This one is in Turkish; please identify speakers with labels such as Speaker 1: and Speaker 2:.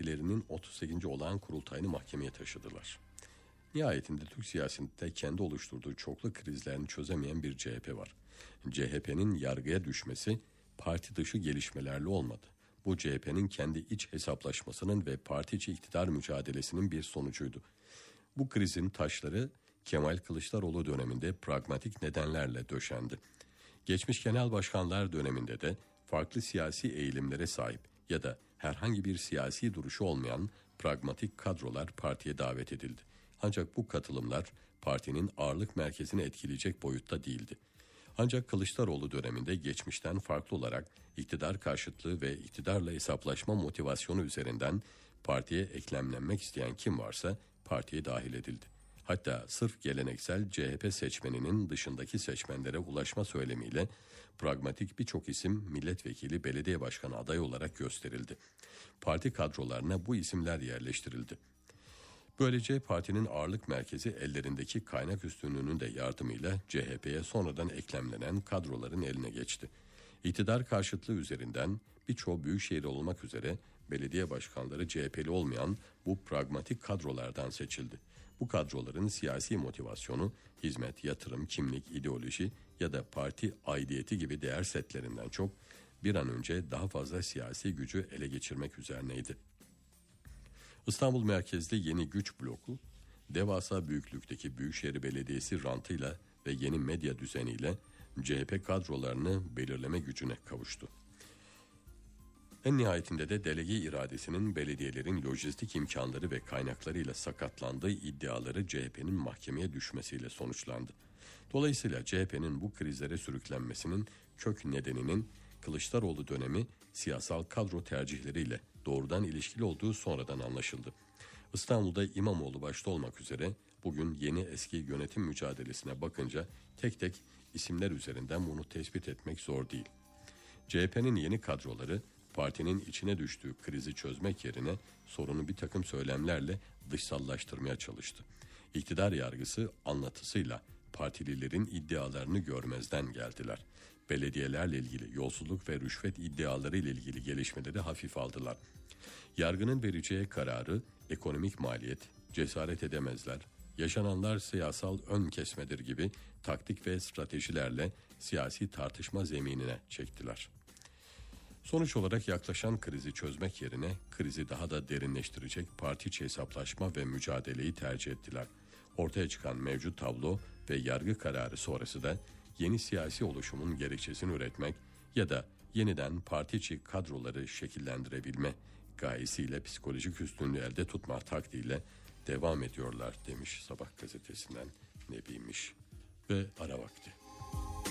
Speaker 1: partilerinin 38. olağan kurultayını mahkemeye taşıdılar. Nihayetinde Türk siyasetinde kendi oluşturduğu çoklu krizlerini çözemeyen bir CHP var. CHP'nin yargıya düşmesi parti dışı gelişmelerle olmadı. Bu CHP'nin kendi iç hesaplaşmasının ve parti içi iktidar mücadelesinin bir sonucuydu. Bu krizin taşları Kemal Kılıçdaroğlu döneminde pragmatik nedenlerle döşendi. Geçmiş genel başkanlar döneminde de farklı siyasi eğilimlere sahip ya da herhangi bir siyasi duruşu olmayan pragmatik kadrolar partiye davet edildi. Ancak bu katılımlar partinin ağırlık merkezini etkileyecek boyutta değildi. Ancak Kılıçdaroğlu döneminde geçmişten farklı olarak iktidar karşıtlığı ve iktidarla hesaplaşma motivasyonu üzerinden partiye eklemlenmek isteyen kim varsa partiye dahil edildi. Hatta sırf geleneksel CHP seçmeninin dışındaki seçmenlere ulaşma söylemiyle pragmatik birçok isim milletvekili, belediye başkanı adayı olarak gösterildi. Parti kadrolarına bu isimler yerleştirildi. Böylece partinin ağırlık merkezi ellerindeki kaynak üstünlüğünün de yardımıyla CHP'ye sonradan eklemlenen kadroların eline geçti. İktidar karşıtlığı üzerinden birçoğu büyükşehir olmak üzere belediye başkanları CHP'li olmayan bu pragmatik kadrolardan seçildi. Bu kadroların siyasi motivasyonu hizmet, yatırım, kimlik, ideoloji ya da parti aidiyeti gibi değer setlerinden çok bir an önce daha fazla siyasi gücü ele geçirmek üzerineydi. İstanbul merkezli yeni güç bloku, devasa büyüklükteki Büyükşehir Belediyesi rantıyla ve yeni medya düzeniyle CHP kadrolarını belirleme gücüne kavuştu. En nihayetinde de delege iradesinin belediyelerin lojistik imkanları ve kaynaklarıyla sakatlandığı iddiaları CHP'nin mahkemeye düşmesiyle sonuçlandı. Dolayısıyla CHP'nin bu krizlere sürüklenmesinin kök nedeninin Kılıçdaroğlu dönemi siyasal kadro tercihleriyle doğrudan ilişkili olduğu sonradan anlaşıldı. İstanbul'da İmamoğlu başta olmak üzere bugün yeni eski yönetim mücadelesine bakınca tek tek isimler üzerinden bunu tespit etmek zor değil. CHP'nin yeni kadroları partinin içine düştüğü krizi çözmek yerine sorunu bir takım söylemlerle dışsallaştırmaya çalıştı. İktidar yargısı anlatısıyla partililerin iddialarını görmezden geldiler. Belediyelerle ilgili yolsuzluk ve rüşvet iddiaları ile ilgili gelişmeleri hafife aldılar. Yargının vereceği kararı ekonomik maliyet, cesaret edemezler, yaşananlar siyasal ön kesmedir gibi taktik ve stratejilerle siyasi tartışma zeminine çektiler. Sonuç olarak yaklaşan krizi çözmek yerine krizi daha da derinleştirecek parti içi hesaplaşma ve mücadeleyi tercih ettiler. Ortaya çıkan mevcut tablo ve yargı kararı sonrası da yeni siyasi oluşumun gerekçesini üretmek ya da yeniden parti içi kadroları şekillendirebilme gayesiyle psikolojik üstünlüğü elde tutma taktiğiyle devam ediyorlar demiş Sabah gazetesinden Nebi'miş ve ara vakti.